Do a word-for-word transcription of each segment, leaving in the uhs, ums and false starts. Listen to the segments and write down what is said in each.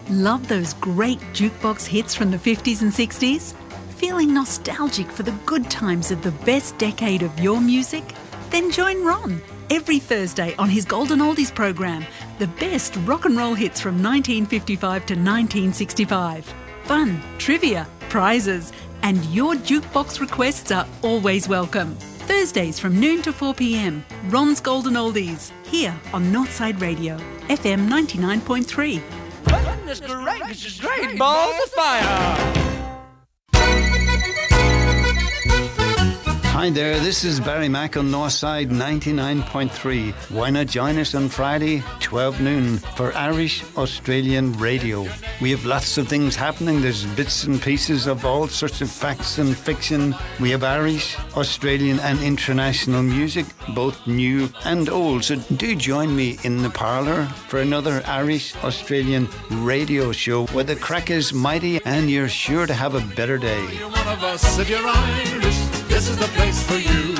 Love those great jukebox hits from the fifties and sixties? Feeling nostalgic for the good times of the best decade of your music? Then join Ron every Thursday on his Golden Oldies program, the best rock and roll hits from nineteen fifty-five to nineteen sixty-five. Fun, trivia, prizes, and your jukebox requests are always welcome. Thursdays from noon to four p m, Ron's Golden Oldies, here on Northside Radio, F M ninety-nine point three. Goodness gracious, great balls of fire! Hi there, this is Barry Mack on Northside ninety-nine point three. Why not join us on Friday, twelve noon, for Irish Australian Radio? We have lots of things happening. There's bits and pieces of all sorts of facts and fiction. We have Irish, Australian and international music, both new and old. So do join me in the parlour for another Irish Australian radio show where the crack is mighty and you're sure to have a better day. You're one of us if you're Irish. This is the place for you.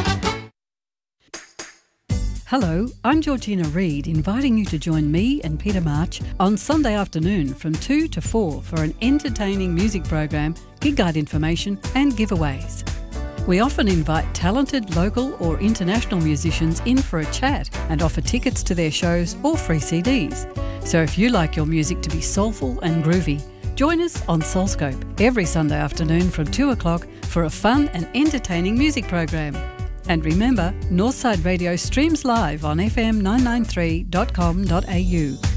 Hello, I'm Georgina Reid, inviting you to join me and Peter March on Sunday afternoon from two to four for an entertaining music program, gig guide information and giveaways. We often invite talented local or international musicians in for a chat and offer tickets to their shows or free C Ds. So if you like your music to be soulful and groovy, join us on Soulscope every Sunday afternoon from two o'clock for a fun and entertaining music program. And remember, Northside Radio streams live on f m nine ninety-three dot com dot a u.